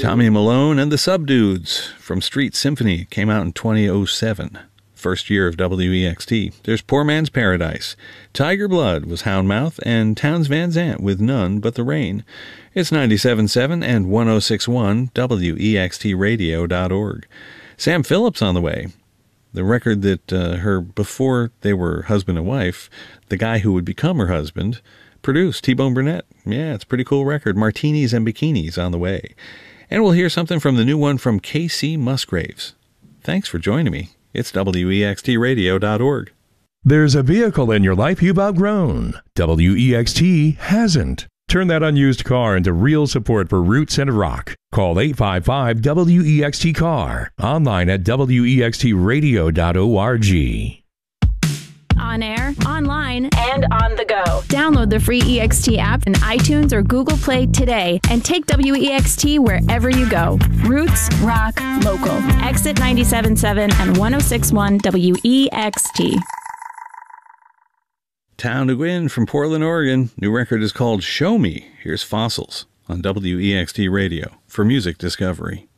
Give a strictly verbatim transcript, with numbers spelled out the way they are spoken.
Tommy Malone and the Subdudes from Street Symphony came out in twenty oh seven. First year of W E X T. There's Poor Man's Paradise. Tiger Blood was Houndmouth, and Townes Van Zandt with None But the Rain. It's ninety-seven point seven and one oh six point one W E X T radio dot org. Sam Phillips on the way. The record that uh, her, before they were husband and wife, the guy who would become her husband, produced, T-Bone Burnett. Yeah, it's a pretty cool record. Martinis and Bikinis on the way. And we'll hear something from the new one from K C Musgraves. Thanks for joining me. It's W E X T radio dot org. There's a vehicle in your life you've outgrown. W E X T hasn't. Turn that unused car into real support for Roots and Rock. Call eight five five W E X T car. Online at W E X T radio dot org. On air, online, and on the go. Download the free E X T app in iTunes or Google Play today and take W E X T wherever you go. Roots, rock, local. Exit ninety-seven point seven and one oh six point one W E X T. Town to Gwyn from Portland, Oregon. New record is called Show Me. Here's Fossils on W E X T Radio for music discovery.